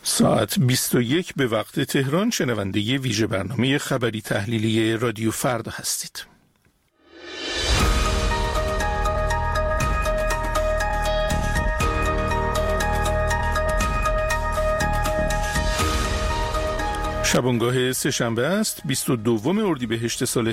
ساعت 21 به وقت تهران شنونده ویژه برنامه خبری تحلیلی رادیو فردا هستید. شبانگاه سه‌شنبه است 22 اردیبهشت سال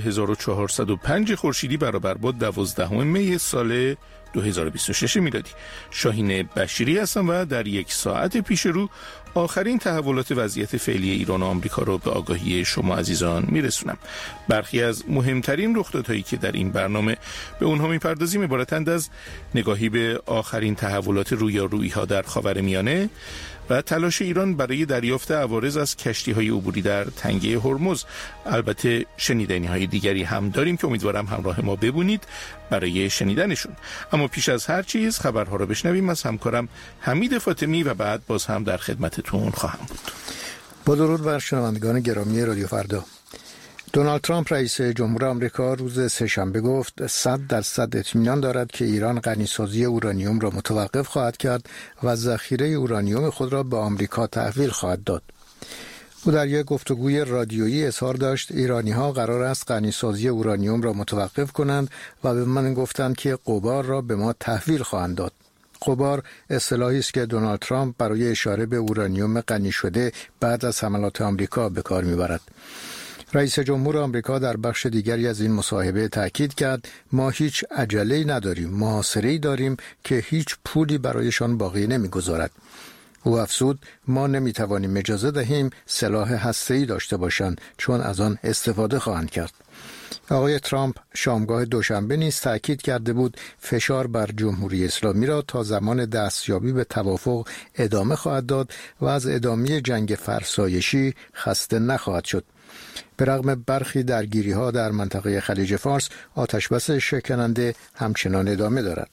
1405 خورشیدی برابر با 12 می سال 2026 میلادی. شاهین بشیری هستم و در یک ساعت پیش رو آخرین تحولات وضعیت فعلی ایران و آمریکا را به آگاهی شما عزیزان میرسونم. برخی از مهمترین رخدادهایی که در این برنامه به اونها میپردازیم عبارتند از نگاهی به آخرین تحولات رویارویی‌ها در خاورمیانه و تلاش ایران برای دریافت عوارض از کشتی‌های عبوری در تنگه هرمز. البته شنیدنی‌های دیگری هم داریم که امیدوارم همراه ما ببونید برای شنیدنشون. اما پیش از هر چیز خبرها را بشنویم از همکارم حمید فاطمی و بعد باز هم در خدمتتون خواهم بود. با درود بر شنوندگان گرامی رادیو فردا. دونالد ترامپ رئیس جمهور آمریکا روز سه‌شنبه گفت 100% اطمینان دارد که ایران غنیسازی اورانیوم را متوقف خواهد کرد و ذخیره اورانیوم خود را به آمریکا تحویل خواهد داد. او در یک گفتگوی رادیویی اظهار داشت ایرانی‌ها قرار است غنیسازی اورانیوم را متوقف کنند و به من گفتند که غبار را به ما تحویل خواهند داد. غبار اصطلاحی است که دونالد ترامپ برای اشاره به اورانیوم غنی شده بعد از حملات آمریکا به کار می‌برد. رئیس جمهور آمریکا در بخش دیگری از این مصاحبه تاکید کرد ما هیچ عجله‌ای نداریم، محاصره‌ای داریم که هیچ پولی برایشان باقی نمی‌گذارد. او افزود ما نمی‌توانیم اجازه دهیم سلاح هسته‌ای داشته باشند چون از آن استفاده خواهند کرد. آقای ترامپ شامگاه دوشنبه نیز تاکید کرده بود فشار بر جمهوری اسلامی را تا زمان دستیابی به توافق ادامه خواهد داد و از ادامه جنگ فرسایشی خسته نخواهد شد. به رغم برخی درگیری‌ها در منطقه خلیج فارس، آتشبس شکننده همچنان ادامه دارد.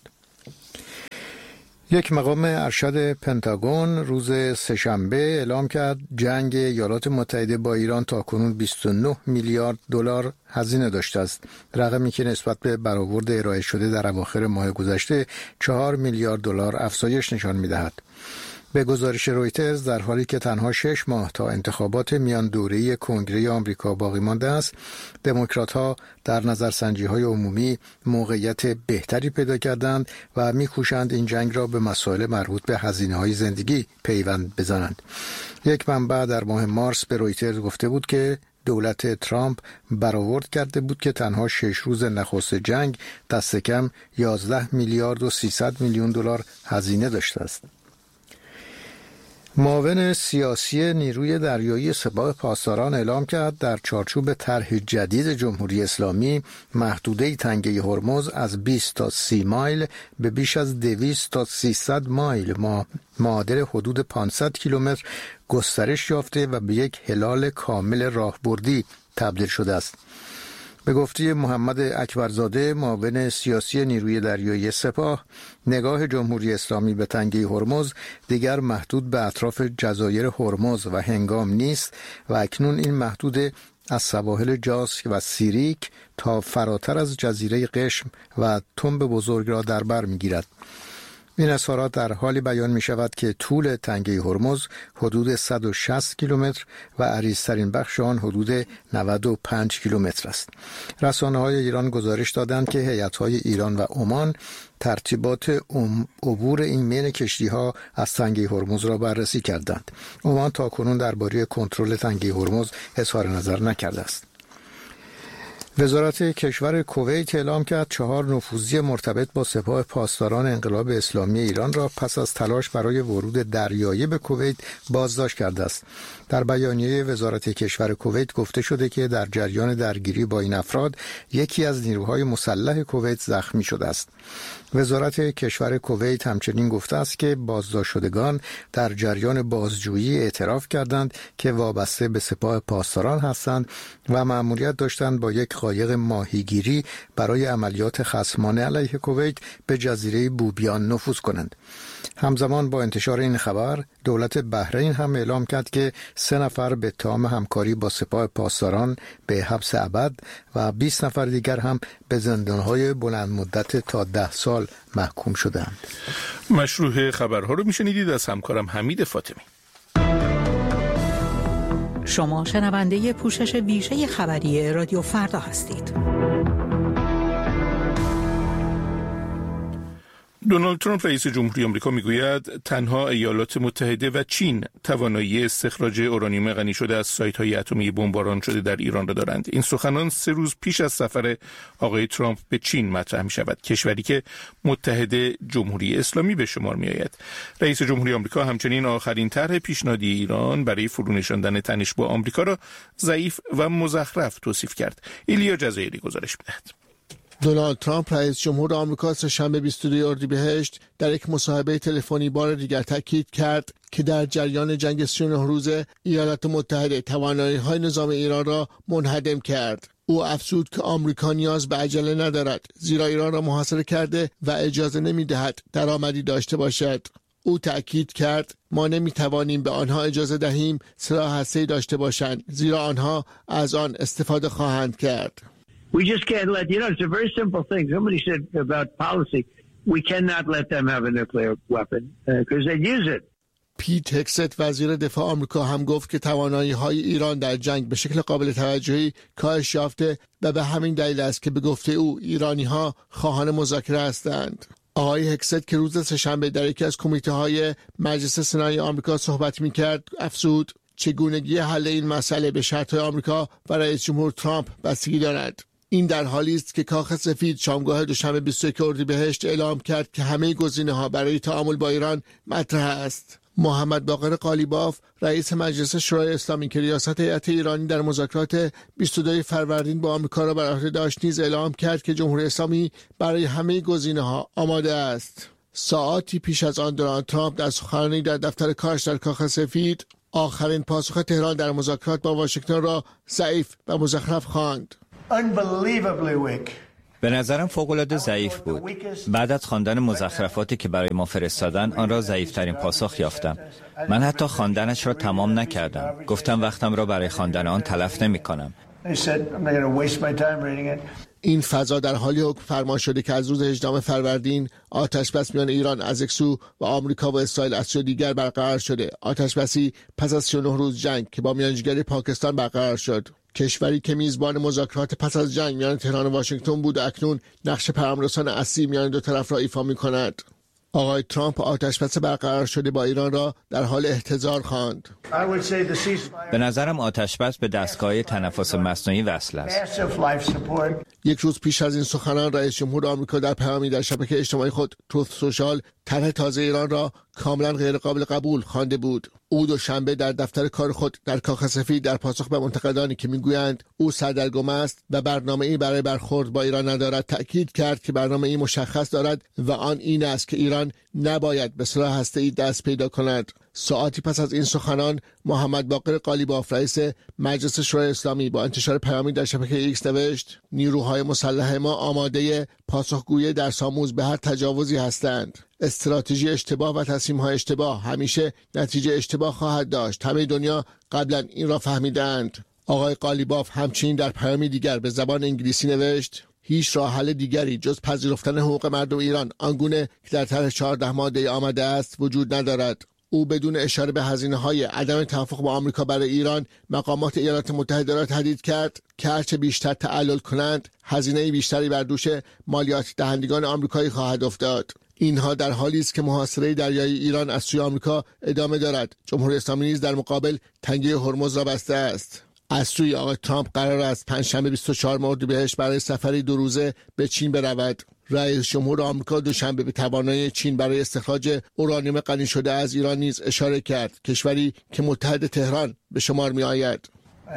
یک مقام ارشد پنتاگون روز سه‌شنبه اعلام کرد جنگ ایالات متحده با ایران تاکنون 29 میلیارد دلار هزینه داشته است، رقمی که نسبت به برآورد ارائه شده در اواخر ماه گذشته 4 میلیارد دلار افزایش نشان می‌دهد. به گزارش رویترز در حالی که تنها 6 ماه تا انتخابات میان دوره‌ای کنگره آمریکا باقی مانده است، دموکرات‌ها در نظرسنجی‌های عمومی موقعیت بهتری پیدا کردند و می‌کوشند این جنگ را به مسائل مربوط به هزینه‌های زندگی پیوند بزنند. یک منبع در ماه مارس به رویترز گفته بود که دولت ترامپ برآورد کرده بود که تنها 6 روز نخست جنگ دست کم 11 میلیارد و 300 میلیون دلار هزینه داشته است. معاون سیاسی نیروی دریایی سپاه پاسداران اعلام کرد در چارچوب طرح جدید جمهوری اسلامی محدوده تنگه هرمز از 20 تا 30 مایل به بیش از 200 تا 300 مایل معادل حدود 500 کیلومتر گسترش یافته و به یک هلال کامل راهبردی تبدیل شده است. به گفته محمد اکبرزاده معاون سیاسی نیروی دریایی سپاه، نگاه جمهوری اسلامی به تنگه هرمز دیگر محدود به اطراف جزایر هرمز و هنگام نیست و اکنون این محدود از سواحل جاسک و سیریک تا فراتر از جزیره قشم و تنب بزرگ را در بر می‌گیرد. این اظهارات در حالی بیان می شود که طول تنگه هرمز حدود 160 کیلومتر و عریض‌ترین بخش آن حدود 95 کیلومتر است. رسانه‌های ایران گزارش دادند که هیئت‌های ایران و عمان ترتیبات عبور این مین کشتی‌ها از تنگه هرمز را بررسی کردند. عمان تاکنون درباره کنترل تنگه هرمز اظهار نظر نکرده است. وزارت کشور کویت اعلام کرد 4 نفوذی مرتبط با سپاه پاسداران انقلاب اسلامی ایران را پس از تلاش برای ورود دریایی به کویت بازداشت کرده است. در بیانیه وزارت کشور کویت گفته شده که در جریان درگیری با این افراد یکی از نیروهای مسلح کویت زخمی شده است. وزارت کشور کویت همچنین گفته است که بازداشت شدگان در جریان بازجویی اعتراف کردند که وابسته به سپاه پاسداران هستند و مأموریت داشتند با یک قایق ماهیگیری برای عملیات خصمانه علیه کویت به جزیره بوبیان نفوذ کنند. همزمان با انتشار این خبر، دولت بحرین هم اعلام کرد که 3 نفر به اتهام همکاری با سپاه پاسداران به حبس ابد و 20 نفر دیگر هم به زندان‌های بلند مدت تا 10 سال محکوم شدند. مشروع خبرها رو میشنیدید از همکارم حمید فاطمی. شما شنونده پوشش ویژه خبری رادیو فردا هستید. دونالد ترامپ رئیس جمهوری آمریکا میگوید تنها ایالات متحده و چین توانایی استخراج اورانیوم غنی شده از سایت‌های اتمی بمباران شده در ایران را دارند. این سخنان 3 روز پیش از سفر آقای ترامپ به چین مطرح می‌شود، کشوری که متحد جمهوری اسلامی به شمار می‌آید. رئیس جمهوری آمریکا همچنین آخرین طرح پیشنهادی ایران برای فرونشاندن تنش با آمریکا را ضعیف و مزخرف توصیف کرد. ایلیا جزایری گزارش می‌دهد. دونالد ترامپ رئیس جمهور آمریکا سه‌شنبه 22 اردیبهشت در یک مصاحبه تلفنی بار دیگر تاکید کرد که در جریان جنگ 39 روزه ایالات متحده توانایی‌های نظام ایران را منهدم کرد. او افزود که آمریکا نیاز به عجله ندارد، زیرا ایران را محاصره کرده و اجازه نمی‌دهد درآمدی داشته باشد. او تأکید کرد ما نمی‌توانیم به آنها اجازه دهیم سلاح هسته‌ای داشته باشند، زیرا آنها از آن استفاده خواهند کرد. We just can't let, it's a very simple thing. Somebody said about policy, we cannot let them have a nuclear weapon because they'd use it. پیت هکست وزیر دفاع آمریکا هم گفت که توانایی‌های ایران در جنگ به شکل قابل توجهی کاهش یافته و به همین دلیل است که به گفته او ایرانی‌ها خواهان مذاکره هستند. آقای هکست که روز سه‌شنبه در یکی از کمیته‌های مجلس سنای آمریکا صحبت می‌کرد، افزود چگونگی حل این مسئله به شرط‌های آمریکا و رئیس جمهور ترامپ بستگی دارد. این در حالی است که کاخ سفید شامگاه دوشنبه 21 اردیبهشت اعلام کرد که همه گزینه‌ها برای تعامل با ایران مطرح است. محمد باقر قالیباف رئیس مجلس شورای اسلامی که ریاست هیئت ایرانی در مذاکرات 22 فروردین با آمریکا را بر عهده داشت نیز اعلام کرد که جمهوری اسلامی برای همه گزینه‌ها آماده است. ساعاتی پیش از آن دونالد ترامپ در سخنرانی در دفتر کارش در کاخ سفید آخرین پاسخ تهران در مذاکرات با واشنگتن را ضعیف و مزخرف خواند. به نظرم فوق‌العاده ضعیف بود. بعد از خواندن مزخرفاتی که برای ما فرستادن آن را ضعیف‌ترین پاسخ یافتم. من حتی خواندنش را تمام نکردم. گفتم وقتم را برای خواندن آن تلف نمی‌کنم. این فضا در حالی حکم فرما شده که از روز 18 فروردین آتشبس میان ایران از یک سو و آمریکا و اسرائیل از سوی دیگر برقرار شده. آتشبسی پس از 39 روز جنگ که با میانجیگری پاکستان برقرار شد. کشوری که میزبان مذاکرات پس از جنگ میان تهران و واشنگتن بود و اکنون نقش پیام‌رسان اصلی میان دو طرف را ایفا می‌کند. آقای ترامپ آتشبس برقرار شده با ایران را در حال احتضار خواند. به نظرم آتشبس به دستگاه تنفس مصنوعی وصل است. یک روز پیش از این سخنان رئیس جمهور آمریکا در پیامی در شبکه اجتماعی خود تروث سوشال طرح تازه ایران را کاملا غیر قابل قبول خوانده بود. او دوشنبه در دفتر کار خود در کاخ سفید در پاسخ به منتقدانی که میگویند او سردرگم است و برنامه‌ای برای برخورد با ایران ندارد تأکید کرد که برنامه‌ای مشخص دارد و آن این است که ایران نباید به سلاح هسته‌ای دست پیدا کند. ساعتی پس از این سخنان محمد باقر قالیباف رئیس مجلس شورای اسلامی با انتشار پیامی در شبکه ایکس نوشت نیروهای مسلح ما آماده پاسخگویی در ساموز به هر تجاوزی هستند. استراتژی اشتباه و تصمیم‌های اشتباه همیشه نتیجه اشتباه خواهد داشت. همه دنیا قبلا این را فهمیدند. آقای قالیباف همچنین در پیامی دیگر به زبان انگلیسی نوشت هیچ راه حل دیگری جز پذیرفتن حقوق مردم ایران آنگونه که در طرح 14 ماده آمده است وجود ندارد. او بدون اشاره به هزینه‌های عدم توافق با آمریکا برای ایران مقامات ایالات متحده را تهدید کرد که هرچه بیشتر تعلل کنند هزینه بیشتری بر دوش مالیات دهندگان آمریکایی خواهد افتاد. اینها در حالی است که محاصره دریایی ایران از سوی آمریکا ادامه دارد. جمهوری اسلامی نیز در مقابل تنگه هرمز را بسته است. از سوی آقای ترامپ قرار است پنجشنبه 24 اردیبهشت برای سفری 2 روزه به چین برود. رئیس جمهور آمریکا دوشنبه به توانایی چین برای استخراج اورانیوم غنی شده از ایران نیز اشاره کرد، کشوری که متحد تهران به شمار می آید.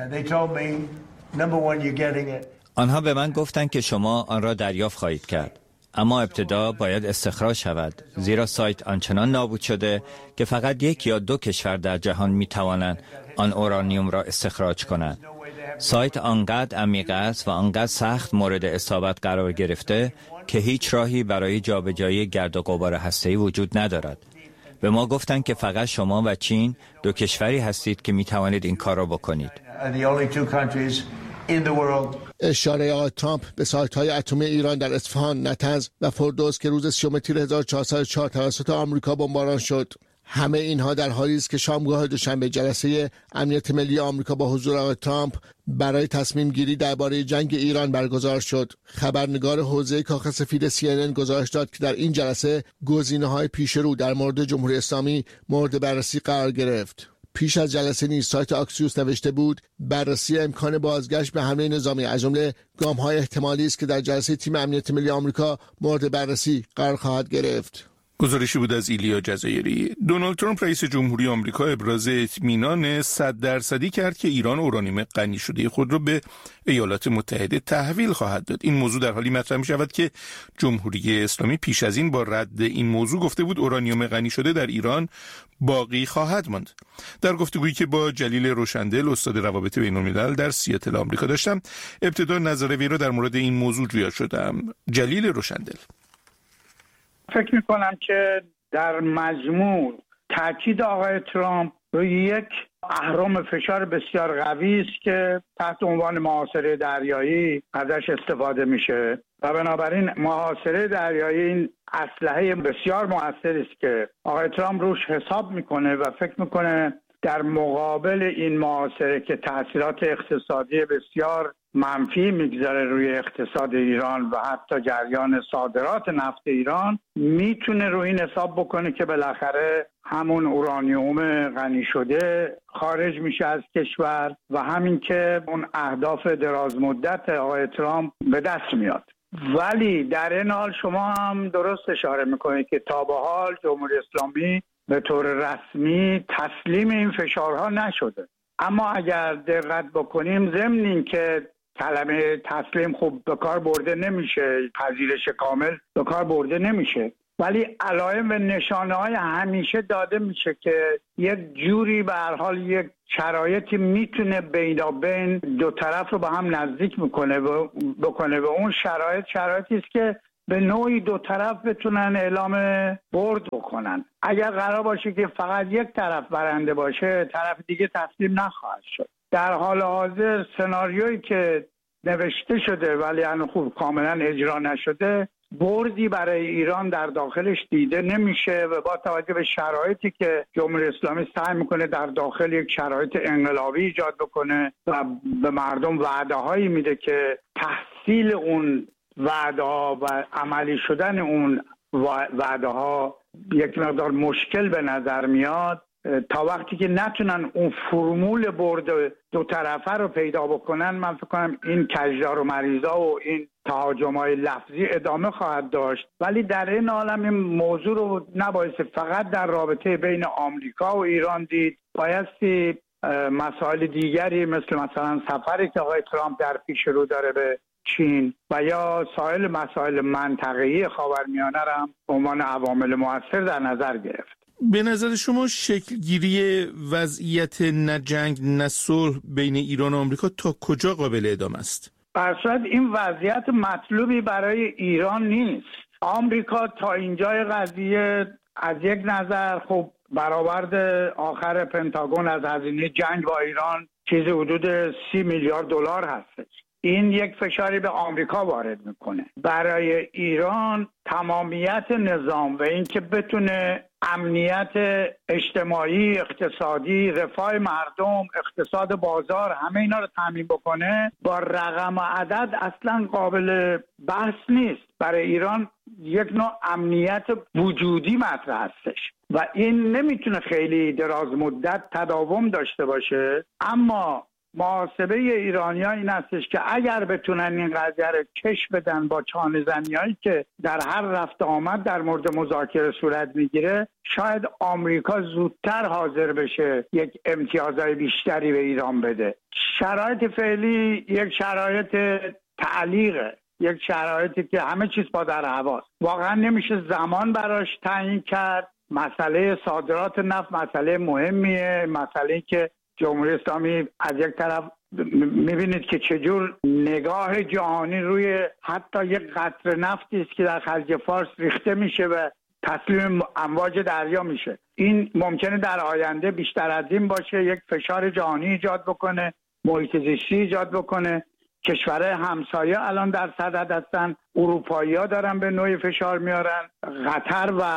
آنها به من گفتند که شما آن را دریافت خواهید کرد، اما ابتدا باید استخراج شود، زیرا سایت آنچنان نابود شده که فقط 1 یا 2 کشور در جهان می توانند آن اورانیوم را استخراج کنند. سایت آنقدر عمیق است و آنقدر سخت مورد اصابت قرار گرفته که هیچ راهی برای جابجایی گرد و غبار هسته‌ای وجود ندارد. به ما گفتند که فقط شما و چین 2 کشوری هستید که می توانید این کار را بکنید. اشاره آقای ترامپ به سایت‌های اتمی ایران در اصفهان، نطنز و فردوس که روز 30 تیر 1404 توسط آمریکا بمباران شد. همه اینها در حالی است که شامگاه دوشنبه جلسه امنیت ملی آمریکا با حضور آقای ترامپ برای تصمیم گیری درباره جنگ ایران برگزار شد. خبرنگار حوزه کاخ سفید CNN گزارش داد که در این جلسه گزینه‌های پیشرو در مورد جمهوری اسلامی مورد بررسی قرار گرفت. پیش از جلسه نیز سایت آکسیوس نوشته بود بررسی امکان بازگشت به حمله نظامی از جمله گام‌های احتمالی است که در جلسه تیم امنیت ملی آمریکا مورد بررسی قرار خواهد گرفت. گزارشی بود از ایلیا جزایری. دونالد ترامپ رئیس جمهوری آمریکا ابراز اطمینان 100% کرد که ایران اورانیوم غنی شده خود را به ایالات متحده تحویل خواهد داد. این موضوع در حالی مطرح می‌شود که جمهوری اسلامی پیش از این با رد این موضوع گفته بود اورانیوم غنی شده در ایران باقی خواهد ماند. در گفتگویی که با جلیل روشندل استاد روابط بین‌الملل در سیاتل آمریکا داشتم، ابتدا نظر وی را در مورد این موضوع جویا شدم. جلیل روشندل: فکر میکنم که در مجموع تاکید آقای ترامپ روی یک اهرم فشار بسیار قوی است که تحت عنوان محاصره دریایی ازش استفاده میشه و بنابراین محاصره دریایی این اسلحه بسیار مؤثری است که آقای ترامپ روش حساب میکنه و فکر میکنه در مقابل این محاصره که تأثیرات اقتصادی بسیار منفی میگذاره روی اقتصاد ایران و حتی جریان صادرات نفت ایران، میتونه روی این حساب بکنه که بالاخره همون اورانیوم غنی شده خارج میشه از کشور و همین که اون اهداف دراز مدت آقای ترامپ به دست میاد. ولی در این حال شما هم درست اشاره میکنید که تا به حال جمهوری اسلامی به طور رسمی تسلیم این فشارها نشده. اما اگر دقت بکنیم ضمن این که کلمه تسلیم خوب به کار برده نمیشه، پذیرش کامل به کار برده نمیشه، ولی علائم و نشانه‌های همیشه داده میشه که یک جوری به هر حال یک شرایطی میتونه بین دو طرف رو به هم نزدیک بکنه و اون شرایطی است که به نوعی دو طرف بتونن اعلام برد بکنن. اگر قرار باشه که فقط یک طرف برنده باشه، طرف دیگه تسلیم نخواهد شد. در حال حاضر سناریویی که نوشته شده ولی خوب کاملا اجرا نشده، بردی برای ایران در داخلش دیده نمیشه و با توجه به شرایطی که جمهوری اسلامی سعی میکنه در داخل یک شرایط انقلابی ایجاد بکنه و به مردم وعده هایی میده که تحصیل اون وعده ها و عملی شدن اون وعده ها یک مقدار مشکل به نظر میاد. تا وقتی که نتونن اون فرمول برد دو طرفه رو پیدا بکنن، من فکر کنم این کجدار و مریضا و این تهاجم‌های لفظی ادامه خواهد داشت. ولی در این عالم این موضوع رو نباید فقط در رابطه بین آمریکا و ایران دید، بایستی مسائل دیگری مثلا سفری که آقای ترامپ در پیش رو داره به چین و یا سایر مسائل منطقه‌ای خاورمیانه را هم به عنوان عوامل مؤثر در نظر گرفت. به نظر شما شکلگیری وضعیت نه جنگ نه صلح بین ایران و آمریکا تا کجا قابل ادامه است؟ برصورت این وضعیت مطلوبی برای ایران نیست. آمریکا تا اینجای قضیه از یک نظر خب برآورد آخر پنتاگون از هزینه جنگ با ایران چیزی حدود 30 میلیارد دلار هستش. این یک فشاری به آمریکا وارد میکنه. برای ایران تمامیت نظام و اینکه بتونه امنیت اجتماعی، اقتصادی، رفاه مردم، اقتصاد بازار، همه اینا رو تامین بکنه با رقم و عدد اصلا قابل بحث نیست. برای ایران یک نوع امنیت وجودی مطرح هستش و این نمیتونه خیلی دراز مدت تداوم داشته باشه. اما محاسبه ایرانی‌ها این هستش که اگر بتونن این قضیه رو کش بدن با چانه زنی‌هایی که در هر رفت آمد در مورد مذاکره صورت میگیره، شاید آمریکا زودتر حاضر بشه یک امتیازهای بیشتری به ایران بده. شرایط فعلی یک شرایط تعلیقه، یک شرایطی که همه چیز با در هواست. واقعا نمیشه زمان براش تعیین کرد. مسئله صادرات نفت مسئله مهمیه، مسئله که جمهوری اسلامی از یک طرف میبینید که چجور نگاه جهانی روی حتی یک قطره نفتی است که در خلیج فارس ریخته میشه و تسلیم امواج دریا میشه. این ممکنه در آینده بیشتر از این باشه، یک فشار جهانی ایجاد بکنه، محیط زیستی ایجاد بکنه. کشورهای همسایه الان در صدد هستن، اروپایی‌ها دارن به نوعی فشار میارن، قطر و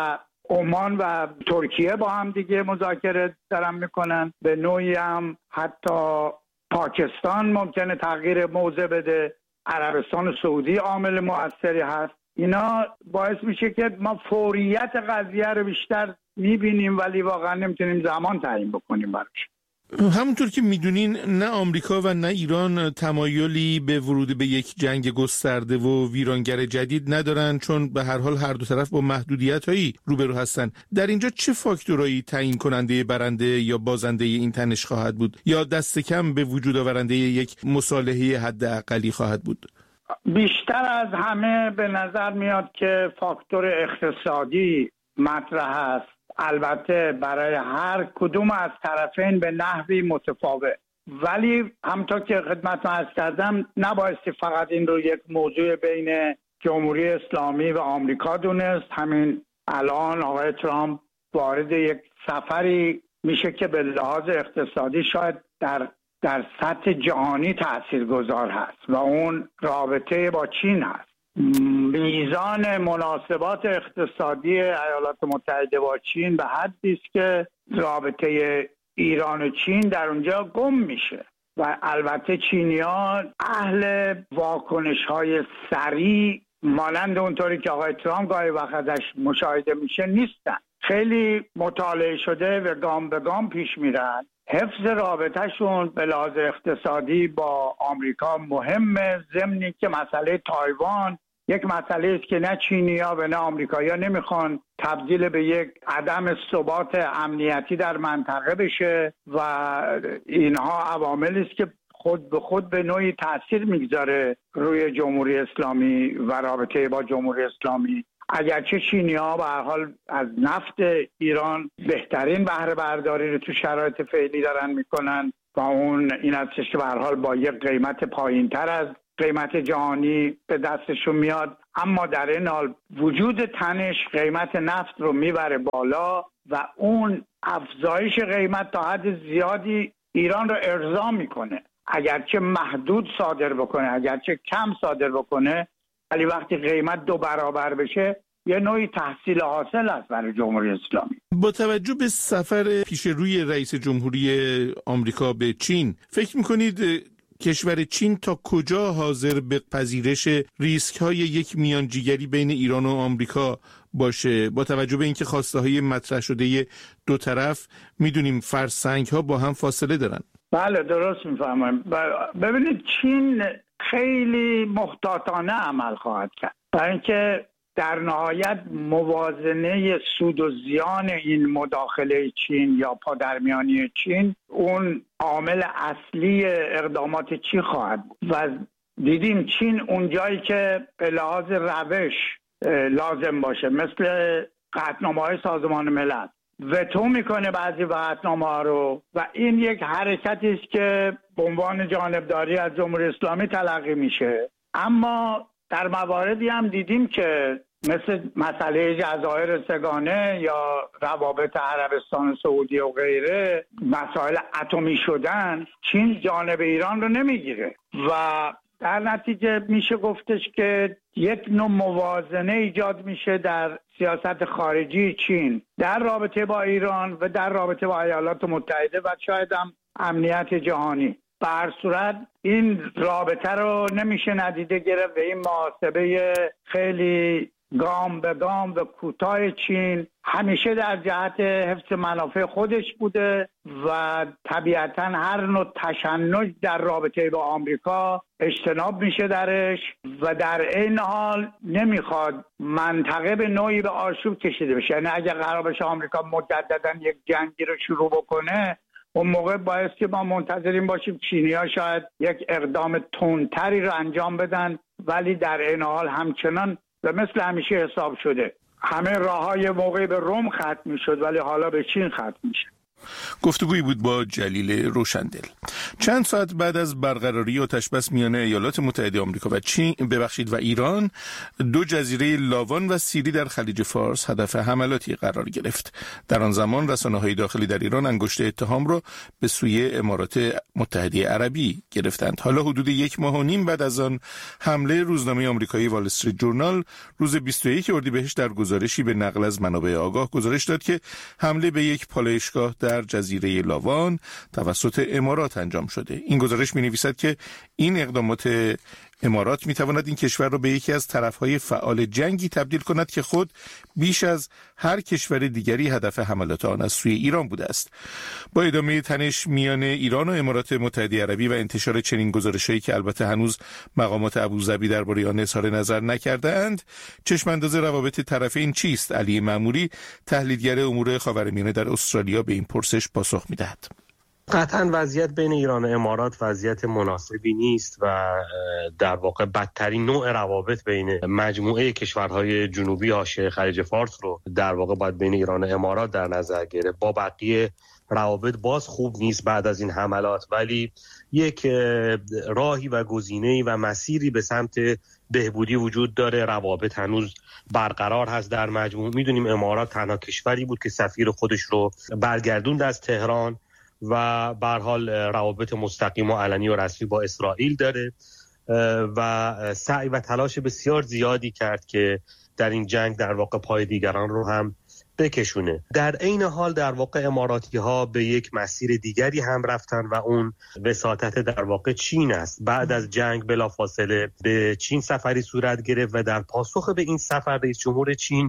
عمان و ترکیه با هم دیگه مذاکره دارن میکنن، به نوعی هم حتی پاکستان ممکنه تغییر موضع بده، عربستان سعودی عامل مؤثری هست. اینا باعث میشه که ما فوریت قضیه رو بیشتر میبینیم ولی واقعا نمیتونیم زمان تعیین بکنیم براش. همونطور که میدونین نه آمریکا و نه ایران تمایلی به ورود به یک جنگ گسترده و ویرانگر جدید ندارن، چون به هر حال هر دو طرف با محدودیت‌هایی روبرو هستن. در اینجا چه فاکتورایی تعیین کننده برنده یا بازنده این تنش خواهد بود، یا دست کم به وجود آورنده یک مصالحه حداقلی خواهد بود؟ بیشتر از همه به نظر میاد که فاکتور اقتصادی مطرح است، البته برای هر کدوم از طرفین به نحوی متفاوت، ولی همونطور که خدمتتون عرض کردم نبایستی فقط این رو یک موضوع بین جمهوری اسلامی و آمریکا دونست. همین الان آقای ترامپ وارد یک سفری میشه که به لحاظ اقتصادی شاید در سطح جهانی تاثیرگذار هست و اون رابطه با چین هست. میزان مناسبات اقتصادی ایالات متحده با چین به حدی است که رابطه ایران و چین در اونجا گم میشه و البته چینیان اهل واکنش‌های سریع مانند اونطوری که آقای ترامپ گاهی وقت ازش مشاهده میشه نیستن. خیلی مطالعه شده و گام به گام پیش میرن. حفظ رابطهشون به لحاظ اقتصادی با آمریکا مهمه، ضمنی که مسئله تایوان یک مسئله است که نه چینی‌ها و نه آمریکایی‌ها نمیخوان تبدیل به یک عدم ثبات امنیتی در منطقه بشه و اینها عواملی است که خود به خود به نوعی تأثیر میگذاره روی جمهوری اسلامی و رابطه با جمهوری اسلامی. اگرچه چینی‌ها به هر حال از نفت ایران بهترین بهره برداری رو تو شرایط فعلی دارن میکنن و اون این هستش که به هر حال با یک قیمت پایین‌تر از قیمت جهانی به دستشون میاد، اما در این حال وجود تنش قیمت نفت رو میبره بالا و اون افزایش قیمت تا حد زیادی ایران رو ارضا میکنه. اگرچه محدود صادر بکنه، اگرچه کم صادر بکنه، ولی وقتی قیمت 2 برابر بشه یه نوعی تحصیل حاصل است برای جمهوری اسلامی. با توجه به سفر پیش روی رئیس جمهوری آمریکا به چین، فکر میکنید کشور چین تا کجا حاضر به پذیرش ریسک‌های یک میانجیگری بین ایران و آمریکا باشه، با توجه به اینکه خواسته‌های مطرح شده دو طرف میدونیم فرسنگ‌ها با هم فاصله دارن؟ بله درست میفهمم. ببینید چین خیلی محتاطانه عمل خواهد کرد، برای اینکه در نهایت موازنه سود و زیان این مداخله چین یا پادرمیانی چین اون عامل اصلی اقدامات چین خواهد بود و دیدیم چین اونجایی که به لحاظ روش لازم باشه مثل قطعنامه‌های سازمان ملل وتو میکنه بعضی قطعنامه‌ها رو و این یک حرکتی است که به عنوان جانبداری از جمهوری اسلامی تلقی میشه. اما در مواردی هم دیدیم که مثل مسئله جزایر سگانه یا روابط عربستان سعودی و غیره، مسائل اتمی شدن، چین جانب ایران رو نمیگیره و در نتیجه میشه گفتش که یک نوع موازنه ایجاد میشه در سیاست خارجی چین در رابطه با ایران و در رابطه با ایالات متحده و شاید هم امنیت جهانی. به هر صورت این رابطه رو نمیشه ندیده گرفت و این محاسبه خیلی گام به گام و کوتاه چین همیشه در جهت حفظ منافع خودش بوده و طبیعتاً هر نوع تشنج در رابطه با آمریکا اجتناب میشه درش و در این حال نمیخواد منطقه به نوعی به آشوب کشیده بشه. یعنی اگر قرار بشه آمریکا مجدداً یک جنگی رو شروع بکنه، اون موقع باید که ما منتظرین باشیم چینی‌ها شاید یک اقدام تندتری رو انجام بدن، ولی در این حال همچنان و مثل همیشه حساب شده همه راه‌های موقعی به روم ختم می‌شد ولی حالا به چین ختم میشه. گفتگویی بود با جلیل روشندل. چند ساعت بعد از برقراری آتش‌بس میان ایالات متحده آمریکا و ایران، 2 جزیره لاوان و سیری در خلیج فارس هدف حملاتی قرار گرفت. در آن زمان رسانه‌های داخلی در ایران انگشت اتهام را به سوی امارات متحده عربی گرفتند. حالا حدود 1.5 ماه بعد از آن حمله، روزنامه آمریکایی وال استریت جورنال روز 21 اردیبهشت در گزارشی به نقل از منابع آگاه گزارش داد که حمله به یک پالایشگاه در جزیره لاوان توسط امارات انجام شده. این گزارش می‌نویسد که این اقدامات امارات می‌تواند این کشور را به یکی از طرف‌های فعال جنگی تبدیل کند که خود بیش از هر کشور دیگری هدف حملات آن از سوی ایران بوده است. با ادامه تنش میان ایران و امارات متحده عربی و انتشار چنین گزارش‌هایی که البته هنوز مقامات ابوظبی درباره آن اظهار نظر نکرده‌اند، چشم‌انداز روابط طرفین چیست؟ علی مأموری، تحلیلگر امور خاورمیانه در استرالیا، به این پرسش پاسخ می‌دهد. قطعاً وضعیت بین ایران و امارات وضعیت مناسبی نیست و در واقع بدترین نوع روابط بین مجموعه کشورهای جنوبی حاشیه خلیج فارس رو در واقع باید بین ایران و امارات در نظر گرفت. با بقیه روابط باز خوب نیست بعد از این حملات، ولی یک راهی و گزینه‌ای و مسیری به سمت بهبودی وجود داره. روابط هنوز برقرار هست در مجموع. میدونیم امارات تنها کشوری بود که سفیر خودش رو برگردوند از تهران و به هر حال روابط مستقیم و علنی و رسمی با اسرائیل داره و سعی و تلاش بسیار زیادی کرد که در این جنگ در واقع پای دیگران رو هم بکشونه. در عین حال در واقع اماراتی ها به یک مسیر دیگری هم رفتن و اون وساطت در واقع چین است. بعد از جنگ بلافاصله به چین سفری صورت گرفت و در پاسخ به این سفر رئیس جمهور چین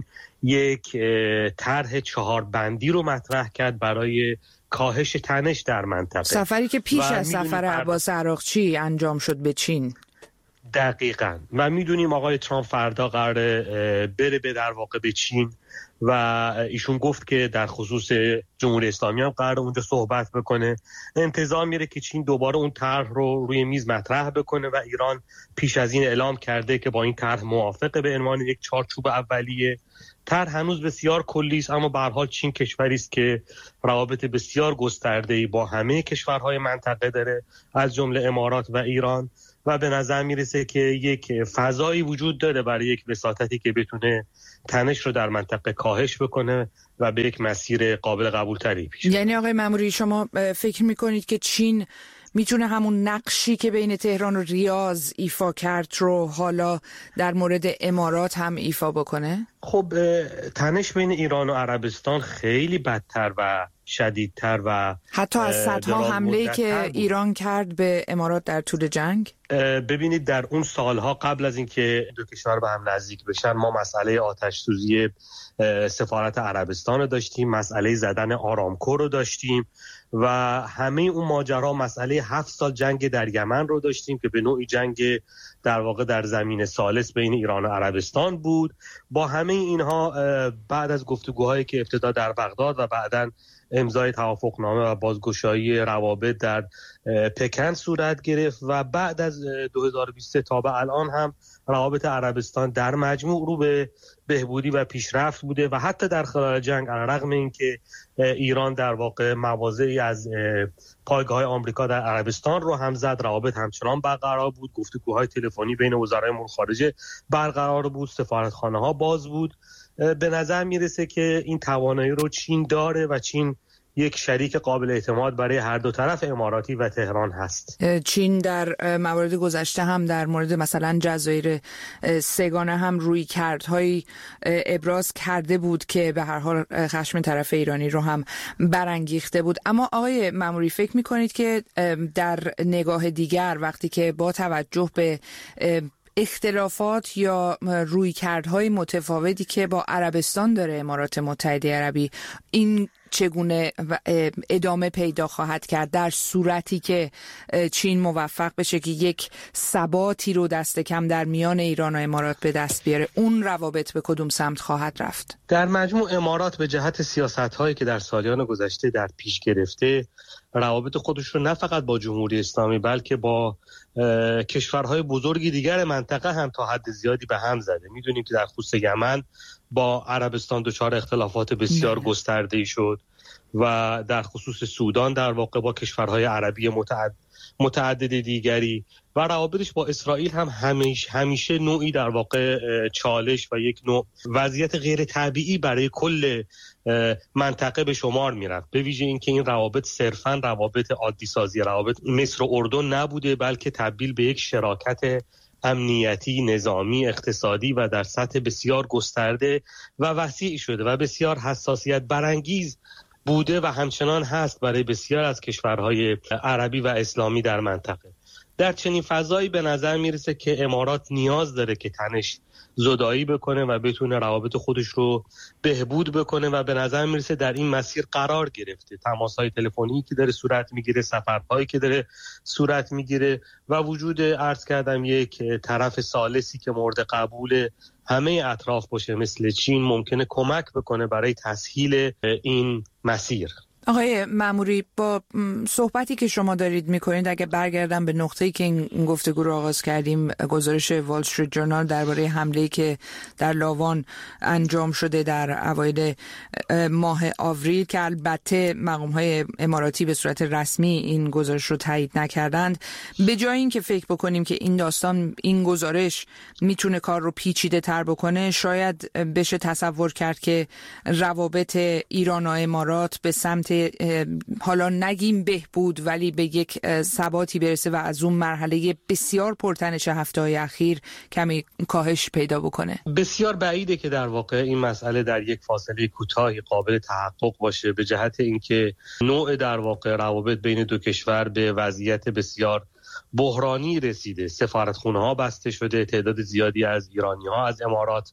یک طرح 4 بندی رو مطرح کرد برای کاهش تنش در منطقه. سفری که پیش از سفر عباس عراقچی انجام شد به چین. دقیقاً. و میدونیم آقای ترامپ فردا قراره بره در واقع به چین و ایشون گفت که در خصوص جمهوری اسلامی هم قراره اونجا صحبت بکنه. انتظار میره که چین دوباره اون طرح رو روی میز مطرح بکنه و ایران پیش از این اعلام کرده که با این طرح موافقه به عنوان یک چارچوب اولیه. طرح هنوز بسیار کلی است، اما به هر حال چین کشوری است که روابط بسیار گسترده‌ای با همه کشورهای منطقه داره، از جمله امارات و ایران، و به نظر میرسه که یک فضایی وجود داره برای یک وساطتی که بتونه تنش رو در منطقه کاهش بکنه و به یک مسیر قابل قبول تری پیش. یعنی آقای مأموری شما فکر میکنید که چین میتونه همون نقشی که بین تهران و ریاض ایفا کرد رو حالا در مورد امارات هم ایفا بکنه؟ خب تنش بین ایران و عربستان خیلی بدتر و شدیدتر و حتی از صدها حمله‌ای که ایران کرد به امارات در طول جنگ. ببینید در اون سالها قبل از اینکه دو کشور به هم نزدیک بشن، ما مسئله آتش سوزی سفارت عربستان رو داشتیم، مسئله زدن آرامکو رو داشتیم و همه اون ماجرا، مسئله 7 سال جنگ در یمن رو داشتیم که به نوعی جنگ در واقع در زمین ثالث بین ایران و عربستان بود. با همه اینها بعد از گفتگوهایی که ابتدا در بغداد و بعداً امضای توافقنامه و بازگشایی روابط در پکن صورت گرفت و بعد از 2023 تا به الان هم روابط عربستان در مجموع رو به بهبودی و پیشرفت بوده و حتی در خلال جنگ علیرغم اینکه ایران در واقع مواضعی از پایگاه آمریکا در عربستان رو هم زد، روابط همچنان برقرار بود، گفتگوهای تلفنی بین وزرای امور خارجه برقرار بود، سفارتخانه‌ها باز بود. به نظر میرسه که این توانایی رو چین داره و چین یک شریک قابل اعتماد برای هر دو طرف، اماراتی و تهران هست. چین در موارد گذشته هم در مورد مثلا جزایر سه‌گانه هم رویکردهایی ابراز کرده بود که به هر حال خشم طرف ایرانی رو هم برانگیخته بود. اما آقای مأموری فکر می‌کنید که در نگاه دیگر وقتی که با توجه به اختلافات یا رویکردهای متفاوتی که با عربستان داره امارات متحده عربی، این چگونه ادامه پیدا خواهد کرد در صورتی که چین موفق بشه که یک ثباتی رو دست کم در میان ایران و امارات به دست بیاره؟ اون روابط به کدوم سمت خواهد رفت؟ در مجموع امارات به جهت سیاست‌هایی که در سالیان گذشته در پیش گرفته، روابط خودش رو نه فقط با جمهوری اسلامی بلکه با کشورهای بزرگی دیگر منطقه هم تا حد زیادی به هم زده. میدونیم که در خصوص یمن با عربستان دچار اختلافات بسیار گسترده‌ای شد و در خصوص سودان در واقع با کشورهای عربی متعدد دیگری و روابطش با اسرائیل هم همیشه نوعی در واقع چالش و یک نوع وضعیت غیر طبیعی برای کل منطقه به شمار میرفت. به ویژه اینکه این روابط صرفاً روابط عادی سازی روابط مصر و اردن نبوده، بلکه تبدیل به یک شراکت امنیتی، نظامی، اقتصادی و در سطح بسیار گسترده و وسیع شده و بسیار حساسیت برانگیز بوده و همچنان هست برای بسیار از کشورهای عربی و اسلامی در منطقه. در چنین فضایی به نظر میرسه که امارات نیاز داره که تنش زدایی بکنه و بتونه روابط خودش رو بهبود بکنه و به نظر میرسه در این مسیر قرار گرفته. تماس‌های تلفنی که داره صورت میگیره، سفرهایی که داره صورت میگیره و وجود عرض کردم یک طرف ثالثی که مورد قبول همه اطراف باشه مثل چین ممکنه کمک بکنه برای تسهیل این مسیر. آقای مأموری، با صحبتی که شما دارید میکنید اگه برگردم به نقطه‌ای که این گفتگو رو آغاز کردیم، گزارش وال استریت جورنال درباره حمله‌ای که در لاوان انجام شده در اوایل ماه آوریل که البته مقام‌های اماراتی به صورت رسمی این گزارش رو تایید نکردند، به جای اینکه فکر بکنیم که این داستان، این گزارش میتونه کار رو پیچیده تر بکنه، شاید بشه تصور کرد که روابط ایران و امارات به سمت حالا نگیم بهبود ولی به یک ثباتی برسه و از اون مرحله بسیار پرتنش هفته‌های اخیر کمی کاهش پیدا بکنه. بسیار بعیده که در واقع این مسئله در یک فاصله کوتاهی قابل تحقق باشه، به جهت اینکه نوع در واقع روابط بین دو کشور به وضعیت بسیار بحرانی رسیده. سفارتخونه‌ها بسته شده، تعداد زیادی از ایرانی‌ها از امارات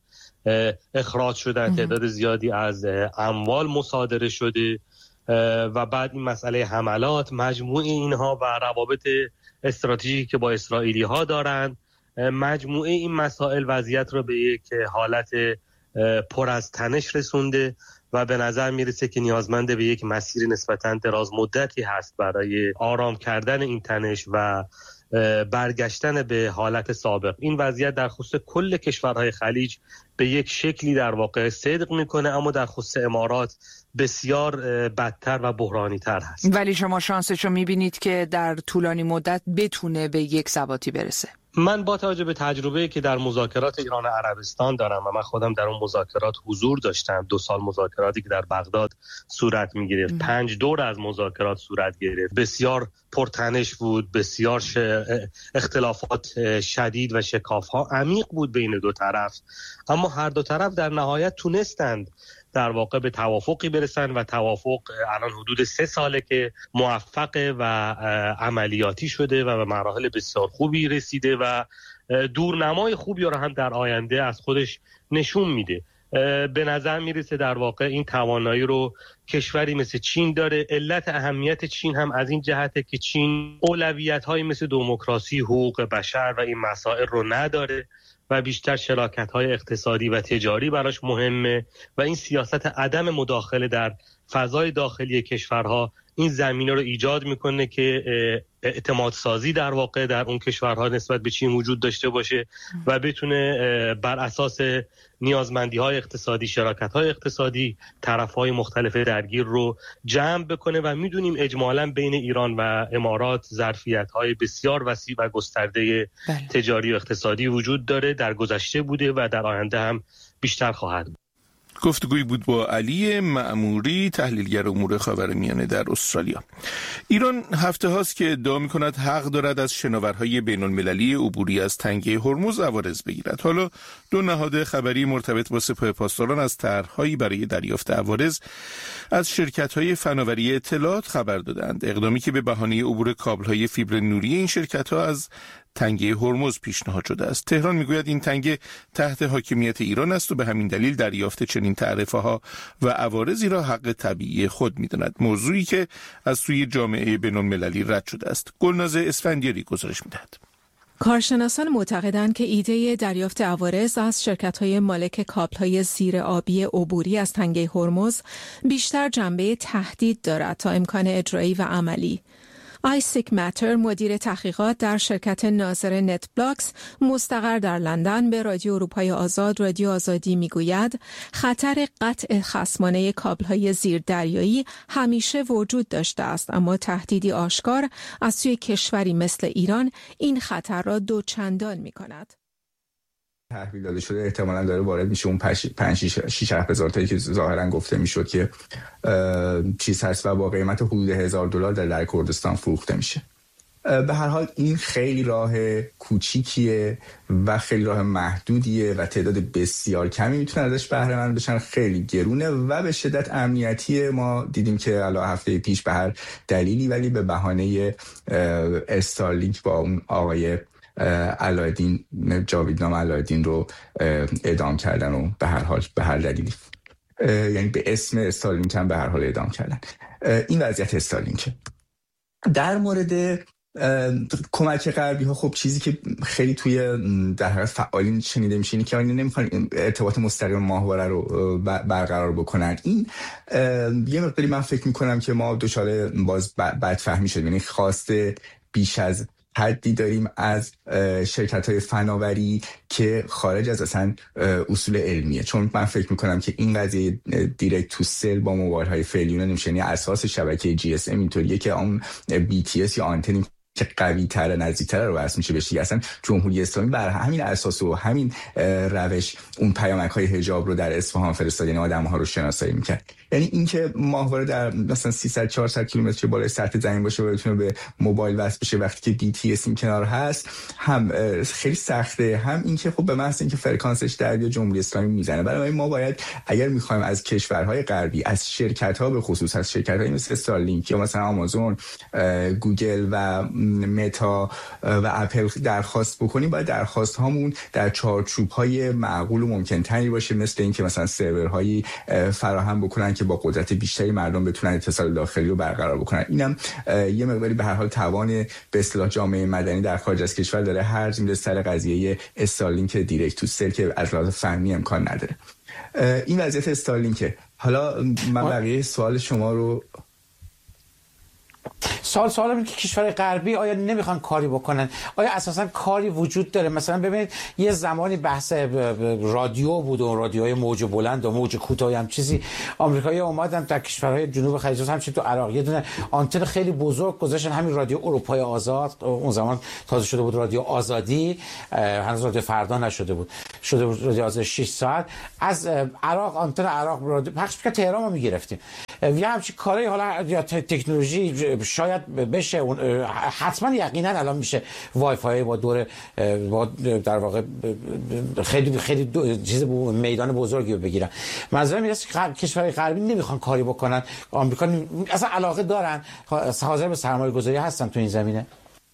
اخراج شدن، تعداد زیادی از اموال مصادره شده و بعد این مسئله حملات، مجموعه اینها و روابط استراتژیکی که با اسرائیلی ها دارند، مجموعه این مسائل وضعیت رو به یک حالت پر از تنش رسونده و به نظر میرسه که نیازمند به یک مسیر نسبتاً دراز مدتی هست برای آرام کردن این تنش و برگشتن به حالت سابق. این وضعیت در خصوص کل کشورهای خلیج به یک شکلی در واقع صدق میکنه، اما در خصوص امارات بسیار بدتر و بحرانی تر هست. ولی شما شانسشو میبینید که در طولانی مدت بتونه به یک ثباتی برسه؟ من با توجه به تجربه‌ای که در مذاکرات ایران و عربستان دارم و من خودم در اون مذاکرات حضور داشتم، 2 سال مذاکراتی که در بغداد صورت می‌گرفت، 5 دور از مذاکرات صورت گرفت، بسیار پرتنش بود، بسیار اختلافات شدید و شکاف‌ها عمیق بود بین دو طرف، اما هر دو طرف در نهایت تونستند در واقع به توافقی برسن و توافق الان حدود 3 ساله که موفق و عملیاتی شده و به مراحل بسیار خوبی رسیده و دورنمای خوبی رو هم در آینده از خودش نشون میده. به نظر میرسه در واقع این توانایی رو کشوری مثل چین داره. علت اهمیت چین هم از این جهته که چین اولویت‌هایی مثل دموکراسی، حقوق بشر و این مسائل رو نداره و بیشتر شراکت‌های اقتصادی و تجاری براش مهمه و این سیاست عدم مداخله در فضای داخلی کشورها این زمینه رو ایجاد میکنه که اعتماد سازی در واقع در اون کشورها نسبت به چین وجود داشته باشه و بتونه بر اساس نیازمندی‌های اقتصادی، شراکت‌های اقتصادی طرف‌های مختلف درگیر رو جمع بکنه و میدونیم اجمالاً بین ایران و امارات ظرفیت‌های بسیار وسیع و گسترده تجاری و اقتصادی وجود داره، در گذشته بوده و در آینده هم بیشتر خواهد بود. گفتگویی بود با علی مأموری، تحلیلگر امور خاورمیانه در استرالیا. ایران هفته هاست که ادعا می‌کند حق دارد از شناورهای بین‌المللی عبوری از تنگه هرمز عوارض بگیرد. حالا 2 نهاد خبری مرتبط با سپاه پاسداران از طرح‌هایی برای دریافت عوارض از شرکت‌های فناوری اطلاعات خبر دادند. اقدامی که به بهانه عبور کابل‌های فیبر نوری این شرکت‌ها از تنگه هرمز پیشنهاد شده است. تهران میگوید این تنگه تحت حاکمیت ایران است و به همین دلیل دریافت چنین تعرفه‌ها و عوارضی را حق طبیعی خود می‌داند، موضوعی که از سوی جامعه بین‌المللی رد شده است. گلناز اسفندیاری گزارش می‌دهد. کارشناسان معتقدند که ایده دریافت عوارض از شرکت‌های مالک کابل‌های زیرآبی عبوری از تنگه هرمز بیشتر جنبه تهدید دارد تا امکان اجرایی و عملی. آیسیک ماتر مدیر تحقیقات در شرکت ناظر نت بلاکس مستقر در لندن به رادیو اروپای آزاد رادیو آزادی میگوید خطر قطع خصمانه کابل‌های زیردریایی همیشه وجود داشته است، اما تهدیدی آشکار از سوی کشوری مثل ایران این خطر را دوچندان می‌کند. تحویل داده شده احتمالاً داره وارد میشه اون 5-6 هزار تایی که ظاهراً گفته میشد که چیز هست و با قیمت حدود $1000 در کردستان فروخته میشه. به هر حال این خیلی راه کوچیکیه و خیلی راه محدودیه و تعداد بسیار کمی میتونن ازش بهره مند بشن، خیلی گرونه و به شدت امنیتیه. ما دیدیم که الان هفته پیش به هر دلیلی ولی به بهانه استارلینک با اون آقای علایالدین جاویدنام علایالدین رو اعدام کردن و به هر حال به هر دلیلی یعنی به اسم استارلینک هم به هر حال اعدام کردن. این وضعیت استارلینک. در مورد کمک غربی ها خب چیزی که خیلی توی در حقیقت فعالین شنیده میشه اینه که اینا نمیخوان ارتباط مستقیم ماهواره رو برقرار بکنن. این یه مقداری من فکر میکنم که ما دچار باز بدفهمی شدیم، یعنی خواسته بیش از حدی داریم از شرکت‌های فناوری که خارج از اصلا اصول علمیه، چون من فکر میکنم که این قضیه دیرکت تو سل با موبایل‌های فعلیون نمیشه، یعنی اساس شبکه GSM اینطوریه که اون BTS یا آنتنی که قوی تر نزدیک تر رو واسه میشه بشه. اصلا جمهوری اسلامی بر همین اساس و همین روش اون پیامک های حجاب رو در اصفهان فرستاد، یعنی آدم‌ها رو شناسایی میکرد. یعنی اینکه ماهواره در مثلا 300-400 کیلومتر بالای سطح زمین باشه و بتونه به موبایل وصل بشه وقتی که BTS این کنار هست، هم خیلی سخته، هم اینکه خب به محض اینکه فرکانسش در بیا جمهوری اسلامی میزنه. برای ما باید اگر میخوایم از کشورهای غربی، از شرکت‌ها به خصوص از شرکت‌هایی مثل استارلینک یا مثلا آمازون، گوگل و متا و اپل درخواست بکنیم، باید درخواست هامون در چارچوب‌های معقول و ممکن‌تری باشه، مثل اینکه مثلا سرورهایی فراهم بکنن که با قدرت بیشتری مردم بتونن اتصال داخلی رو برقرار بکنن. اینم یه مقداری به هر حال توان به اصطلاح جامعه مدنی در خارج از کشور داره هرج میره سر قضیه استارلینک دیرکت تو سل که از لحاظ فنی امکان نداره. این وضعیت استارلینک. حالا من بقیه سوال شما رو سوال اینه که کشور غربی آیا نمیخوان کاری بکنن؟ آیا اساسا کاری وجود داره؟ مثلا ببینید یه زمانی بحث رادیو بود و رادیوهای موج بلند و موج کوتاه هم چیزی آمریکایی‌ها اومدن در کشورهای جنوب خلیج همچنین تو عراق یه دونه آنتن خیلی بزرگ گذاشتن، همین رادیو اروپای آزاد، اون زمان تازه شده بود رادیو آزادی، هنوز رادیو فردا نشده بود، شده بود رادیو آزادی 6 ساعت از عراق، آنتن عراق رادیو پخش می‌کرد، تهران ما می‌گرفتیم. یه همچین کاری حالا یا تکنولوژی شاید بشه، حتما یقینا الان میشه وای فای با دور با در واقع خیلی چیز میدان بزرگی رو بگیرن. منظورم اینه که کشورهای غربی نمیخوان کاری بکنن، آمریکا اصلا علاقه دارن، حاضر به سرمایه گذاری هستن تو این زمینه.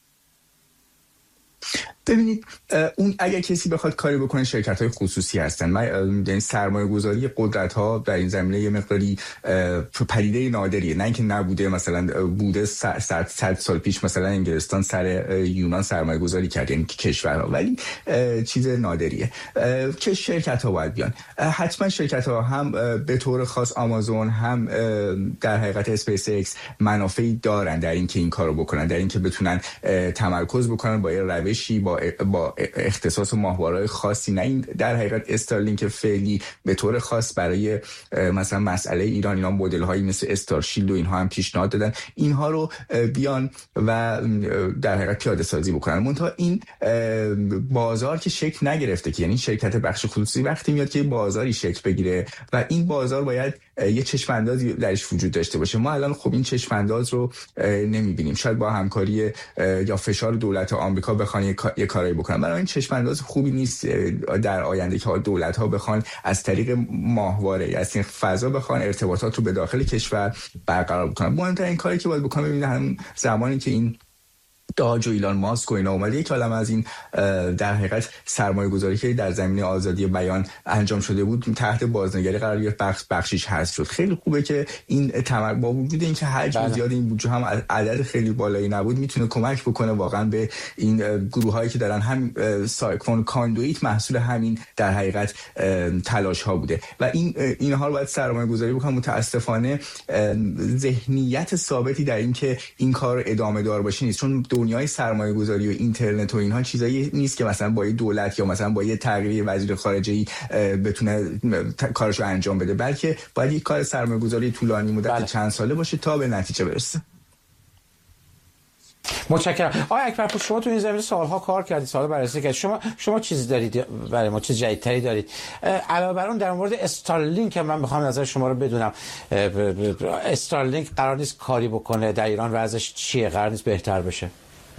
ببینید اون اگر کسی بخواد کاری بکنه شرکت‌های خصوصی هستن. یعنی سرمایه‌گذاری قدرت‌ها در این زمینه یه مقداری پدیده نادریه، نه اینکه نبوده، مثلا بوده 100 سال پیش مثلا انگلستان سر یونان سرمایه‌گذاری کرد، یعنی کشورها، ولی چیز نادریه که شرکت‌ها باید بیان. حتما شرکت‌ها هم به طور خاص آمازون هم در حقیقت اسپیس ایکس منافعی دارن در اینکه این کارو بکنن، در اینکه بتونن تمرکز بکنن با یه روشی با اختصاص ماهواره‌های خاصی. نه این در حقیقت استارلینک فعلی به طور خاص برای مثلا مسئله ایران، اینا مدل‌هایی مثل استارشیلد و اینها هم پیشنهاد دادن اینها رو بیان و در حقیقت پیاده سازی بکنن. منتها این بازار که شکل نگرفته، که یعنی شرکت بخش خصوصی وقتی میاد که بازاری شکل بگیره و این بازار باید یه چشم اندازی درش وجود داشته باشه. ما الان خب این چشم انداز رو نمی‌بینیم. شاید با همکاری یا فشار دولت آمریکا بخوان یه کاری بکنن. برای این چشم انداز خوبی نیست در آینده که دولت‌ها بخوان از طریق ماهواره از این فضا بخوان ارتباطات رو به داخل کشور برقرار بکنن. مهمترین کاری که باید بکنن ببینید همون زمانی که این داج و ایلان ماسک و اینا اومد یک عالم از این در حقیقت سرمایه‌گذاری که در زمینه آزادی بیان انجام شده بود تحت بازنگری قرار گرفت، بخشیش حذف شد. خیلی خوبه که این با وجود اینکه حجم زیاد این بودجه هم عدد خیلی بالایی نبود میتونه کمک بکنه واقعا به این گروهایی که دارن هم سایکلون کاندویت محصول همین در حقیقت تلاش ها بوده و اینها رو باید سرمایه‌گذاری بکنن. متاسفانه ذهنیت ثابتی در این که این کار ادامه دار باشه نیست، چون دنیای سرمایه‌گذاری و اینترنت و اینها چیزایی نیست که مثلا با دولت یا مثلا با یه تغییر وزیر خارجه‌ای بتونه کارشو انجام بده، بلکه باید یک کار سرمایه‌گذاری طولانی مدت چند ساله باشه تا به نتیجه برسه. متشکرم. آقای اکبرپور، شما تو این زمینه سالها کار کردید، سالها بررسی کردید. شما چیزی دارید برای ما، چیز جدیدتری دارید؟ علاوه بر اون در مورد استارلینک من میخوام نظر شما رو بدونم. استارلینک قرار نیست کاری بکنه در ایران و ازش چیه؟ قرار نیست بهتر بشه؟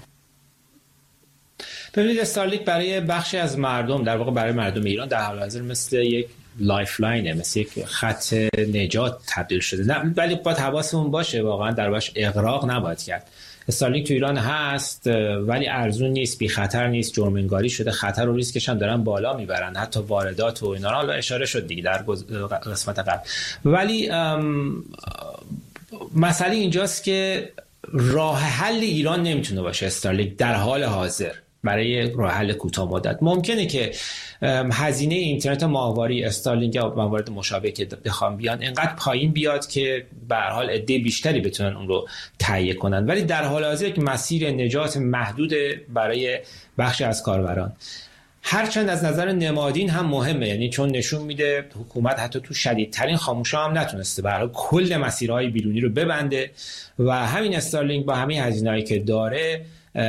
ببینید، استارلینک برای بخشی از مردم، در واقع برای مردم ایران در حال حاضر مثل یک لایف لاینه، مثل یک خط نجات تبدیل شده. نه، ولی باید حواسمون باشه واقعا در باش اغراق نباید کرد. استارلینک تو ایران هست ولی ارزون نیست، بی خطر نیست، جرم انگاری شده، خطر و ریسکش هم دارن بالا میبرن، حتی واردات و اینا. حالا اشاره شد دیگه در قسمت قبل. ولی مسئله اینجاست که راه حل ایران نمیتونه باشه استارلینک در حال حاضر. برای راه حل کوتاه مدت ممکنه که هزینه اینترنت ماهواره استارلینک یا موارد مشابه که بخوام بیان اینقدر پایین بیاد که به هر حال عده بیشتری بتونن اون رو تهیه کنن، ولی در حال حاضر یک مسیر نجات محدود برای بخشی از کاربران. هرچند از نظر نمادین هم مهمه، یعنی چون نشون میده حکومت حتی تو شدیدترین خاموشا هم نتونسته به هر حال کل مسیرهای بیرونی رو ببنده و همین استارلینک با همین هزینه‌ای که داره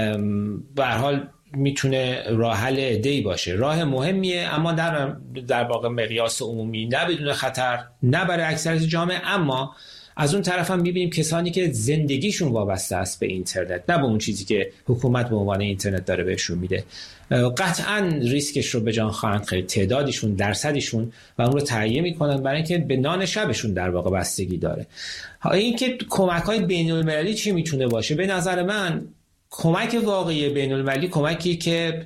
به هر حال میتونه راه حل عده‌ای باشه. راه مهمیه، اما در واقع مقیاس عمومی نه بدون خطر، نه برای اکثریت جامعه. اما از اون طرف هم میبینیم کسانی که زندگیشون وابسته است به اینترنت، نه به اون چیزی که حکومت به عنوان اینترنت داره بهشون میده، قطعاً ریسکش رو به جان خواهند خرید. تعدادشون، درصدشون و اون رو تهیه میکنن برای اینکه به نان شبشون در واقع بستگی داره. این که کمک‌های بین‌المللی چی میتونه باشه؟ به نظر من کمک واقعی بین‌المللی کمکی که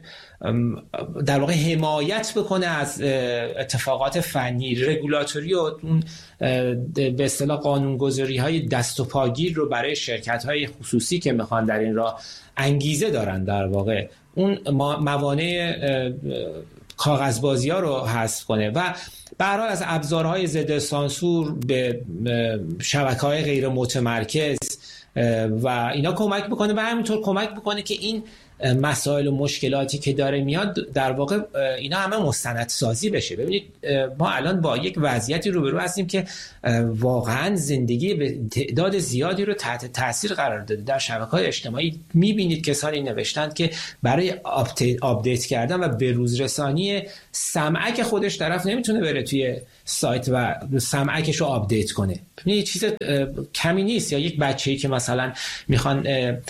در واقع حمایت بکنه از اتفاقات فنی، رگولاتوری و اون به اصطلاح قانونگذاری‌های دست و پاگیر رو برای شرکت‌های خصوصی که میخوان در این راه انگیزه دارن در واقع اون موانع کاغذبازی‌ها رو حذف کنه و به هر حال از ابزارهای ضد سانسور به شبکه‌های غیر متمرکز و اینا کمک بکنه و همینطور کمک بکنه که این مسائل و مشکلاتی که داره میاد در واقع اینا همه مستندسازی بشه. ببینید ما الان با یک وضعیتی روبرو هستیم که واقعا زندگی به تعداد زیادی رو تحت تاثیر قرار داده. در شبکه‌های اجتماعی میبینید کسانی نوشتند که برای آپدیت کردن و بروز رسانی سمعک خودش طرف نمیتونه بره توی سایت و سمعکش رو آپدیت کنه. یه چیز کمی نیست. یا یک بچه‌ای که مثلا میخوان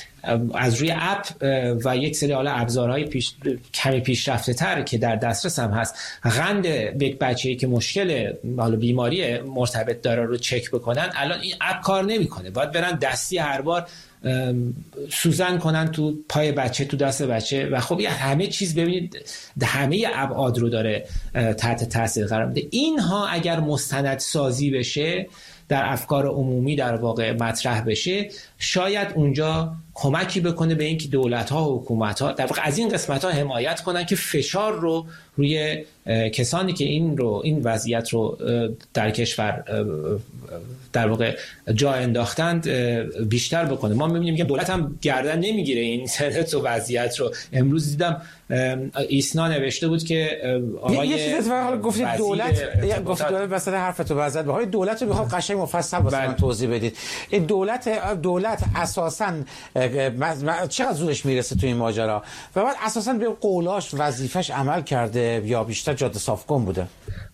از روی اپ و یک سری حالا ابزارهای کمی پیشرفته تر که در دسترس هم هست قند یک بچه‌ای که مشکل حالا بیماری مرتبط داره رو چک بکنن، الان این اپ کار نمیکنه، باید برن دستی هر بار سوزن کنن تو پای بچه، تو دست بچه و خب همه چیز ببینید همه ابعاد رو داره تحت تاثیر قرار میده. اینها اگر مستند سازی بشه، در افکار عمومی در واقع مطرح بشه، شاید اونجا کمکی بکنه به اینکه دولت‌ها و حکومت‌ها در واقع از این قسمت‌ها حمایت کنن که فشار رو روی کسانی که این وضعیت رو در کشور در واقع جا انداختند بیشتر بکنه. ما می‌بینیم که دولت هم گردن نمیگیره این اینترنت و وضعیت رو. امروز دیدم ایسنا نوشته بود که آقای یه چیز گفتید دولت مثلا حرفتو وزد به دولت رو می‌خوام قشنگ مفصل واسه من توضیح بدید. این دولت اساساً چقدر زورش میرسه تو این ماجرا و بعد اساساً به قولاش وظیفش عمل کرده یا بیشتر جاده صاف کن بوده؟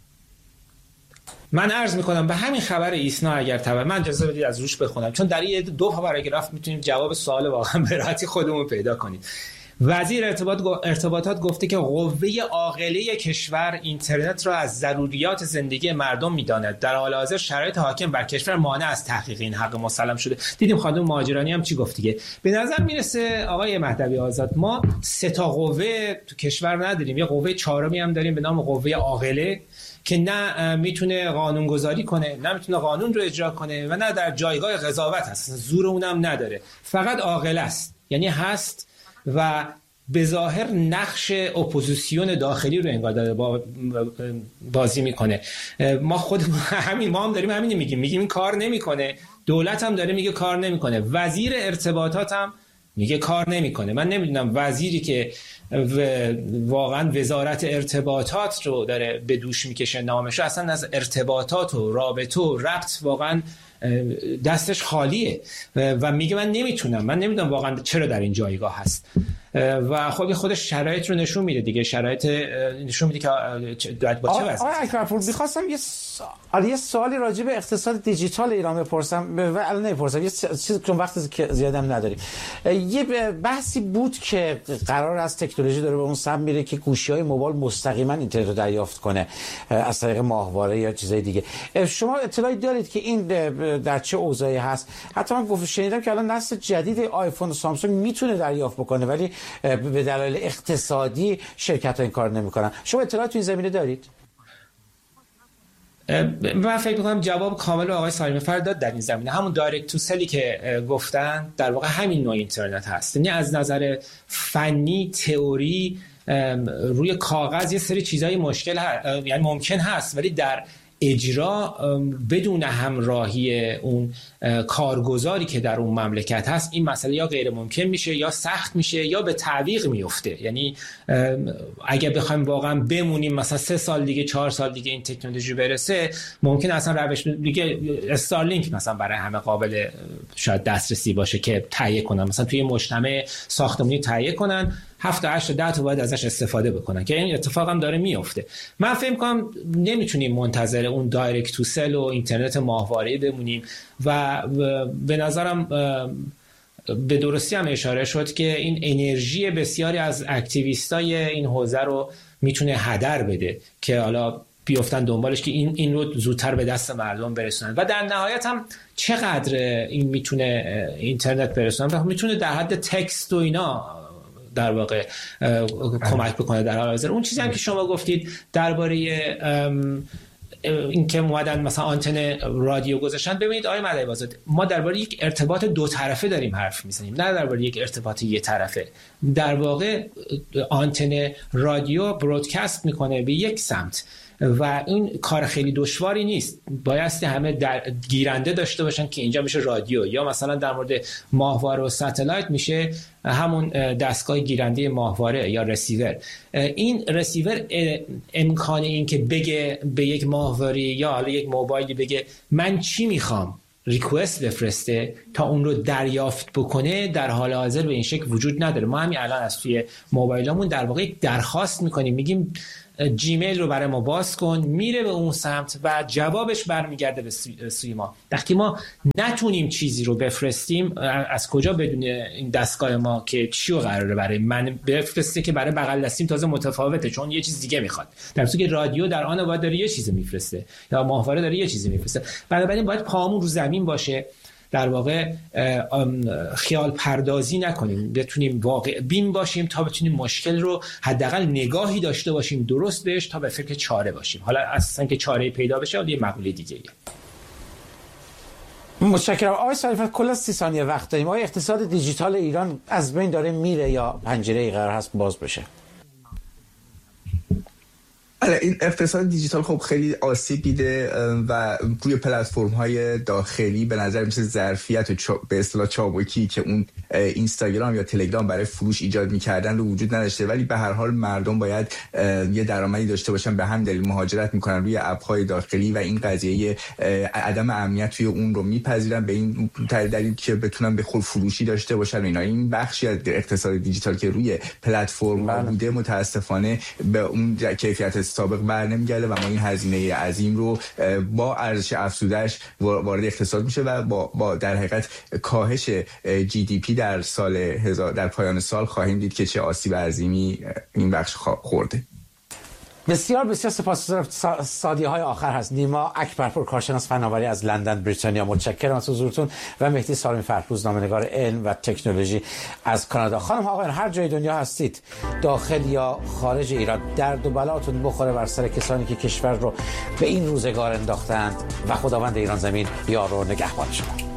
من عرض میکنم به همین خبر ایسنا اگر من اجازه بدید از روش بخونم، چون در این 2 پاراگراف میتونیم جواب سوال واقعا به راحتی خودمون پیدا کنید. وزیر ارتباطات گفته که قوه عاقله کشور اینترنت را از ضروریات زندگی مردم می‌داند. در حال حاضر شرایط حاکم بر کشور مانع از تحقیق این حق مسلم شده. دیدیم خانم مهاجرانی هم چی گفت دیگه. به نظر میرسه آقای مهدوی آزاد ما 3 تا قوه تو کشور نداریم. یه قوه چهارمی هم داریم به نام قوه عاقله که نه میتونه قانون گذاری کنه، نه میتونه قانون رو اجرا کنه و نه در جایگاه قضاوت هست، زور اونم نداره، فقط عاقله است. یعنی هست و به ظاهر نقش اپوزیسیون داخلی رو انگار داره بازی میکنه. ما هم داریم همین میگیم این کار نمیکنه، دولت هم داره میگه کار نمیکنه، وزیر ارتباطات هم میگه کار نمیکنه. من نمیدونم وزیری که واقعا وزارت ارتباطات رو داره به دوش میکشه نامش، اصلا از ارتباطات و رابطه و ربط واقعا دستش خالیه و میگه من نمیدونم واقعا چرا در این جایگاه هست و خودش شرایط رو نشون میده دیگه. شرایط نشون میده که با چه وضعی. آقای اکبرپور می‌خواستم یه سوالی راجع به اقتصاد دیجیتال ایران بپرسم و الان نمی‌پرسم، یه چیزی چون وقتی که زیادم نداریم. یه بحثی بود که قرار از تکنولوژی داره به اون سمت میره که گوشی‌های موبایل مستقیما اینترنت رو دریافت کنه از طریق ماهواره یا چیزای دیگه. شما اطلاعی دارید که این در چه اوضاعی هست؟ حتی من شنیدم که الان نسل جدید آیفون و سامسونگ میتونه دریافت بکنه ولی به دلایل اقتصادی شرکت‌ها این کار نمی‌کنن. شما اطلاعات تو این زمینه دارید؟ من فکر می‌کنم جواب کامل آقای سالمی فر داد در این زمینه. همون دایرکت تو سلی که گفتن در واقع همین نوع اینترنت هست. یعنی از نظر فنی تئوری روی کاغذ یه سری چیزای یعنی ممکن هست ولی در اجرا بدون همراهی اون کارگزاری که در اون مملکت هست این مسئله یا غیر ممکن میشه یا سخت میشه یا به تعویق میفته. یعنی اگه بخوایم واقعا بمونیم مثلا 3 سال دیگه 4 سال دیگه این تکنولوژی برسه ممکن اصلا روش دیگه استارلینک مثلا برای همه قابل شاید دسترسی باشه که تهیه کنن، مثلا توی مجتمع ساختمانی تهیه کنن 7 تا 8 تا 10 تا باید ازش استفاده بکنن که این اتفاق هم داره میفته. من فکر می‌کنم نمیتونیم منتظر اون دایرکت تو سل و اینترنت ماهواره‌ای بمونیم و به نظرم به درستی هم اشاره شد که این انرژی بسیاری از اکتیویستای این حوزه رو میتونه هدر بده که حالا بیافتن دنبالش که این رو زودتر به دست مردم برسونن و در نهایت هم چقدر این میتونه اینترنت برسونن، میتونه در حد تکست و اینا در واقع کمک بکنه در حال حاضر. اون چیزی هم که شما گفتید درباره این که اومدن مثلا آنتن رادیو گذاشتن، ببینید آقای مهدوی آزاد ما درباره یک ارتباط 2 طرفه داریم حرف میزنیم، نه درباره یک ارتباط 1 طرفه. در واقع آنتن رادیو برودکست میکنه به یک سمت و این کار خیلی دشواری نیست. بایستی همه گیرنده داشته باشن که اینجا میشه رادیو، یا مثلا در مورد ماهواره و ساتلایت میشه همون دستگاه گیرنده ماهواره یا رسیور. این رسیور امکان این که بگه به یک ماهواره یا حالا یک موبایلی بگه من چی میخوام ریکوست بفرسته تا اون رو دریافت بکنه در حال حاضر به این شکل وجود نداره. ما همین الان از توی موبایلمون در واقع یک درخواست میکنیم، میگیم جیمیل رو برای ما باز کن، میره به اون سمت و جوابش برمیگرده به سوی ما. وقتی ما نتونیم چیزی رو بفرستیم از کجا بدون این دستگاه ما که چی رو قراره برای من بفرسته که برای بغل دستیم تازه متفاوته چون یه چیز دیگه میخواد، در صورتی که رادیو در آن باید داره یه چیزی میفرسته یا ماهواره داره یه چیزی میفرسته. بنابراین باید پامون رو زمین باشه، در واقع خیال پردازی نکنیم، بتونیم واقع بین باشیم تا بتونیم مشکل رو حداقل نگاهی داشته باشیم درست بهش تا به فکر چاره باشیم. حالا اصلا که چاره پیدا بشه یه مقوله دیگه‌ایه. متشکرم. آقای صاحب کلا 30 ثانیه وقت داریم. آقای اقتصاد دیجیتال ایران از بین داره میره یا پنجره‌ای قرار هست باز بشه؟ این اقتصاد دیجیتال خب خیلی آسیب دیده و روی پلتفرم‌های داخلی به نظر میسه ظرفیت به اصطلاح چابکی که اون اینستاگرام یا تلگرام برای فروش ایجاد می‌کردن رو وجود نداشته، ولی به هر حال مردم باید یه درآمدی داشته باشن، به همین دلیل مهاجرت می‌کنن روی اپ‌های داخلی و این قضیه عدم امنیت توی اون رو می‌پذیرن به این دلیل که بتونن به خود فروشی داشته باشن. اینا این بخشی از اقتصاد دیجیتال که روی پلتفرم بوده متأسفانه به اون کیفیت سابق برنمیگرده و ما این هزینه عظیم رو با ارزش افزوده‌اش وارد اقتصاد میشه و با در حقیقت کاهش GDP در پایان سال خواهیم دید که چه آسیب عظیمی این بخش خورده. بسیار بسیار سپاسگزارم. سادیه‌های آخر هست. نیما اکبرپور، کارشناس فناوری از لندن بریتانیا، متشکرم از حضورتون، و مهدی سالمی فرخ، روزنامه‌نگار علم و تکنولوژی از کانادا. خانم ها آقایان، هر جای دنیا هستید، داخل یا خارج ایران، درد و بلاتون بخوره بر سر کسانی که کشور رو به این روزگار انداختند و خداوند ایران زمین یار و نگهبان شما.